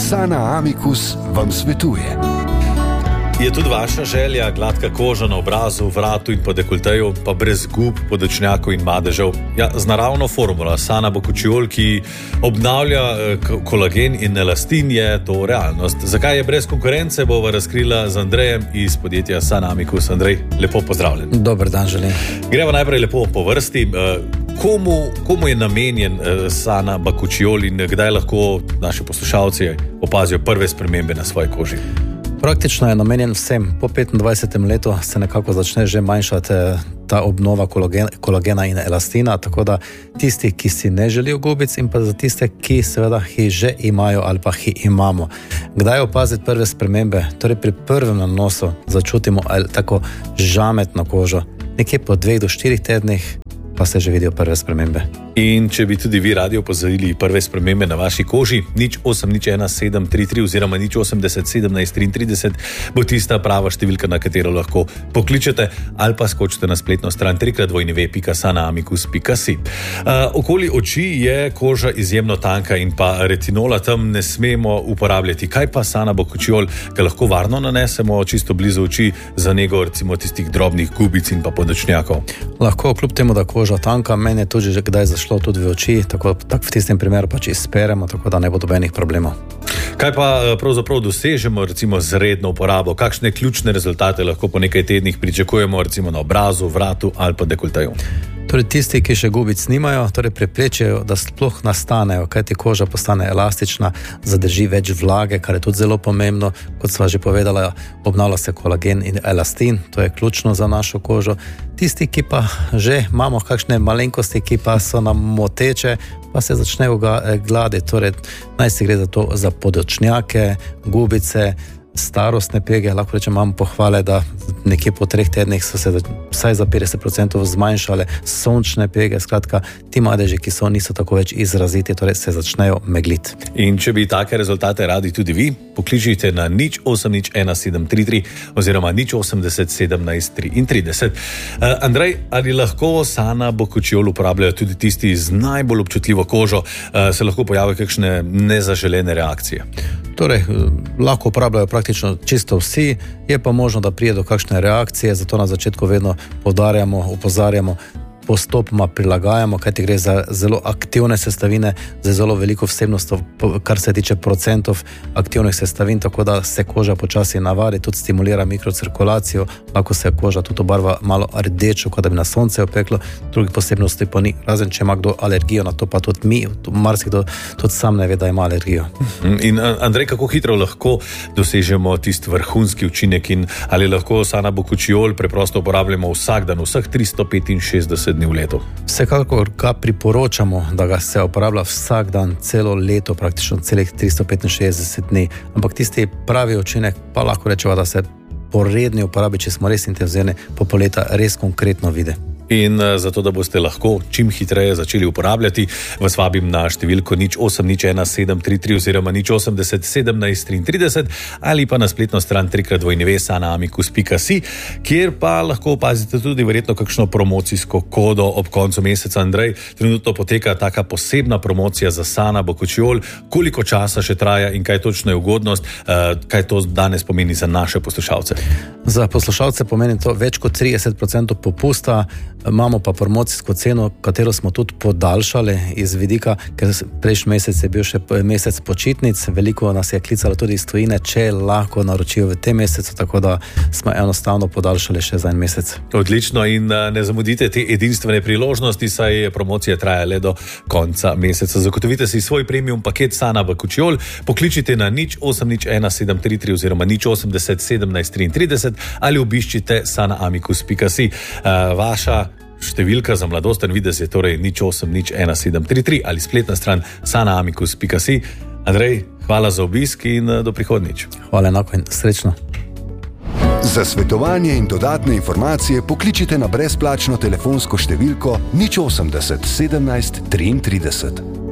Sana Amicus vam svetuje. Je tudi vaša želja gladka koža na obrazu, vratu in po dekolteju, pa brez gub, podočnjakov in madežev? Ja, z naravno formula Sana Bokučiol, ki obnavlja kolagen in elastin, je to realnost. Zakaj je brez konkurence, bova razkrila z Andrejem iz podjetja Sana Amicus. Andrej, lepo pozdravljen. Dober dan, želim. Gremo najprej lepo po vrsti. Komu je namenjen Sana Bokučiol in kdaj lahko naši poslušalci opazijo prve spremembe na svoji koži? Praktično je namenjen vsem. Po 25. letu se nekako začne že manjšati ta obnova kolagena in elastina, tako da tisti, ki si ne želijo gubic, in pa za tiste, ki seveda jih že imajo ali pa jih imamo. Kdaj opaziti prve spremembe? Torej pri prvem nanosu začutimo tako žametno kožo. Nekje po 2 do 4 tednih pa se že vidijo prve spremembe. In če bi tudi vi radi opozorili prve spremembe na vaši koži, 0801 oziroma 080 17 33 bo tista prava številka, na katero lahko pokličete, ali pa skočite na spletno stran www.sanaamicus.si. Okoli oči je koža izjemno tanka in pa retinola tam ne smemo uporabljati. Kaj pa Sana Bokučiol, ga lahko varno nanesemo čisto blizu oči za nego recimo tistih drobnih gubic in pa podočnjakov? Lahko, kljub temu, da koža tanka, meni je tudi že kdaj zašlo tudi v oči, tako v tistem primeru pač izperemo, tako da ne bo dobenih problemov. Kaj pa pravzaprav dosežemo recimo z redno uporabo? Kakšne ključne rezultate lahko po nekaj tednih pričakujemo recimo na obrazu, vratu ali pa dekolteju? Torej tisti, ki še gubic nimajo, torej preprečijo, da sploh nastanejo, kajti koža postane elastična, zadrži več vlage, kar je tudi zelo pomembno. Kot sva že povedala, obnavlja se kolagen in elastin, to je ključno za našo kožo. Tisti, ki pa že imamo kakšne malenkosti, ki pa so nam moteče, pa se začnejo gladiti. Torej, naj se gre za podočnjake, gubice, starostne pege. Lahko rečem, imam pohvale, da nekje po 3 tednih so se vsaj za 50% zmanjšale sončne pege. Skratka, ti madeži, ki niso tako več izraziti, torej se začnejo megliti. In če bi take rezultate radi tudi vi, pokličite na 0801 733 oziroma 080 17 33. Andrej, ali lahko Sana Bokučiol uporabljajo tudi tisti z najbolj občutljivo kožo? Se lahko pojavijo kakšne nezaželene reakcije? Torej, lahko uporabljajo praktično čisto vsi, je pa možno, da prije do kakšne reakcije, zato na začetku vedno opozarjamo, postopoma prilagajamo, kajti gre za zelo aktivne sestavine, za zelo veliko vsebnostov, kar se tiče procentov aktivnih sestavin, tako da se koža počasi navadi, tudi stimulira mikrocirkulacijo, lahko se koža tudi obarva malo rdečo, kot da bi na sonce opeklo, drugih posebnosti pa ni, razen če ima kdo alergijo na to, pa tudi mi, marsikdo tudi sam ne ve, da ima alergijo. In Andrej, kako hitro lahko dosežemo tisti vrhunski učinek in ali lahko Sana Bokučiol preprosto uporabljamo vsak dan, vseh 365 dni v letu? Vsekakor ga priporočamo, da ga se uporablja vsak dan, celo leto, praktično celih 365 dni. Ampak tisti pravi učinek pa lahko rečeva, da se po redni uporabi, če smo res intenzivni, po pol leta res konkretno vidi. In zato, da boste lahko čim hitreje začeli uporabljati, vas vabim na številko 0801 733 oziroma 080 17 33 ali pa na spletno stran www.sanaamicus.si, kjer pa lahko opazite tudi verjetno kakšno promocijsko kodo ob koncu meseca. Andrej, trenutno poteka taka posebna promocija za Sana Bokučiol. Koliko časa še traja in kaj točno je ugodnost? Kaj to danes pomeni za naše poslušalce? Za poslušalce pomeni to več kot 30% popusta. Imamo pa promocijsko ceno, katero smo tudi podaljšali iz vidika, ker prejšnji mesec je bil še mesec počitnic, veliko nas je klicalo tudi iz tujine, če lahko naročijo v tem mesecu, tako da smo enostavno podaljšali še za 1 mesec. Odlično, in ne zamudite te edinstvene priložnosti, saj promocija traja le do konca meseca. Zagotovite si svoj premium paket Sana Bokučiol, pokličite na 0801 733 oziroma 080 17 33 ali obiščite sanaamicus.si. Vaša številka za mladosten videz je torej 0801 733 ali spletna stran sanaamicus.si. Andrej, hvala za obisk in do prihodnjič. Hvala enako in srečno. Za svetovanje in dodatne informacije pokličite na brezplačno telefonsko številko 080 17 33.